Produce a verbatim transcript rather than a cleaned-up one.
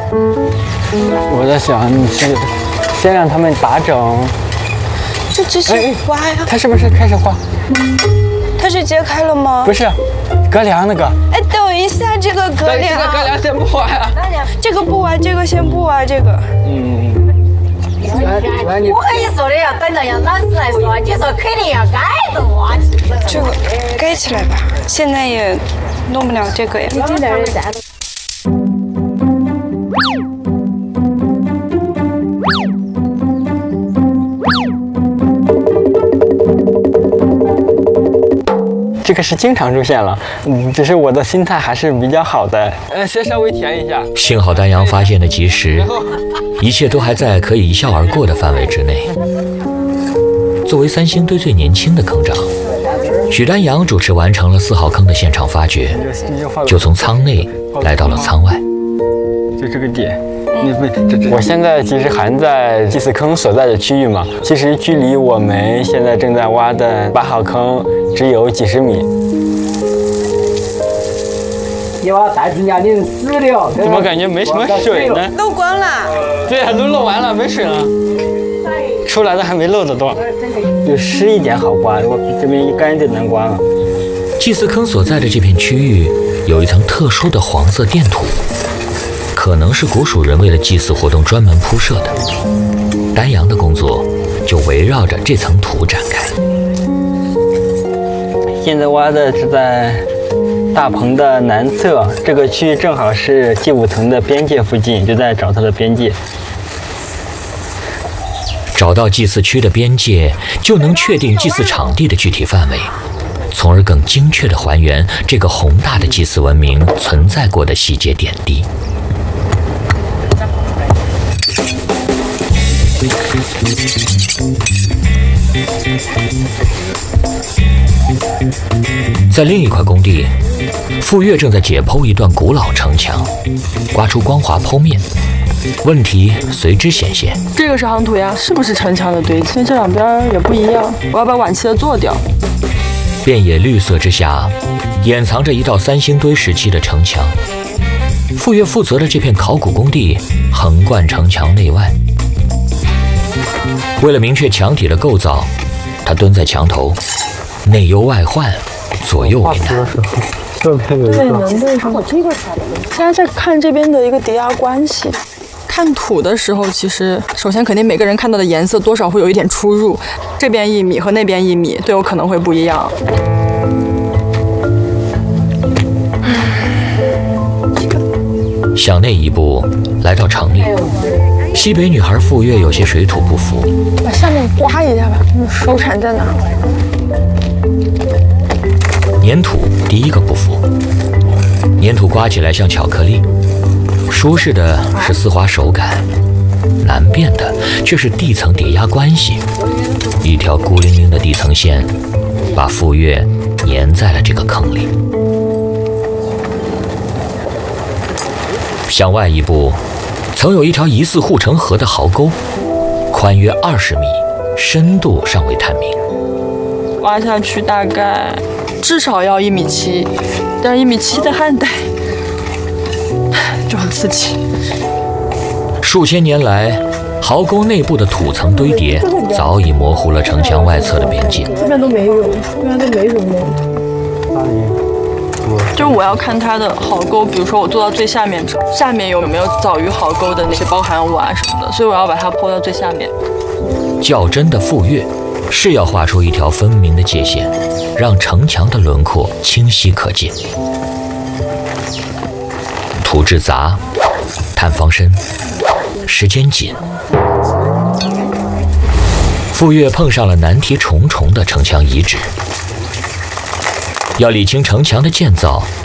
我在想是先让他们打整。 这只是挖呀。 它是不是开始画？ 它是揭开了吗？ 不是，隔梁那个。 哎，等一下，这个隔梁。 这个隔梁先不挖呀。 这个不挖，这个先不挖，这个。 嗯。 我跟你说的要等到杨老师来说，你说肯定要改的挖。 这个盖起来吧，现在也弄不了这个呀。 这个是经常出现了，嗯，只是我的心态还是比较好的，呃，先稍微填一下。 幸好丹阳发现的及时，一切都还在可以一笑而过的范围之内。作为三星堆最年轻的坑长，许丹阳主持完成了四号坑的现场发掘，就从舱内来到了舱外。 就这个点。我现在其实还在祭祀坑所在的区域嘛，其实距离我们现在正在挖的八号坑只有几十米。 你把带子伢你死了， 怎么感觉没什么水呢？ 漏光了。 对啊，都漏完了，没水了。出来的还没漏得多，就湿一点好刮，我这边一干就能刮了。 祭祀坑所在的这片区域有一层特殊的黄色垫土。可能是古蜀人为了祭祀活动专门铺设的，丹阳的工作就围绕着这层土展开。 现在挖的是在大棚的南侧，这个区域正好是祭五层的边界附近，就在找它的边界。 找到祭祀区的边界，就能确定祭祀场地的具体范围，从而更精确地还原这个宏大的祭祀文明存在过的细节点滴。在另一块工地，傅岳正在解剖一段古老城墙，刮出光滑剖面，问题随之显现。 这个是夯土呀，是不是城墙的堆砌？这两边也不一样，我要把晚期的做掉。 遍野绿色之下，掩藏着一道三星堆时期的城墙。傅岳负责的这片考古工地横贯城墙内外。为了明确墙体的构造，他蹲在墙头，内忧外患，左右为难。 对，能对上。现在在看这边的一个叠压关系。看土的时候，其实首先肯定每个人看到的颜色多少会有一点出入，这边一米和那边一米都有可能会不一样。 向内一步，来到城里。西北女孩傅岳有些水土不服， 把下面刮一下吧，收产在哪？ 粘土第一个不服，粘土刮起来像巧克力，舒适的是丝滑手感，难辨的却是地层叠压关系。一条孤零零的地层线，把傅岳粘在了这个坑里。向外一步，曾有一条疑似护城河的壕沟，宽约二十米，深度尚未探明。 挖下去大概至少要一米七，但是一米七的汉代就很刺激。 数千年来，壕沟内部的土层堆叠早已模糊了城墙外侧的边界。 这边都没有，这边都没什么。就我要看它的壕沟，比如说我做到最下面，下面有没有早于壕沟的那些包含物啊什么的，所以我要把它剖到最下面。 较真的傅岳是要画出一条分明的界限，让城墙的轮廓清晰可见。土质杂，探方深，时间紧。傅岳碰上了难题重重的城墙遗址。要理清城墙的建造，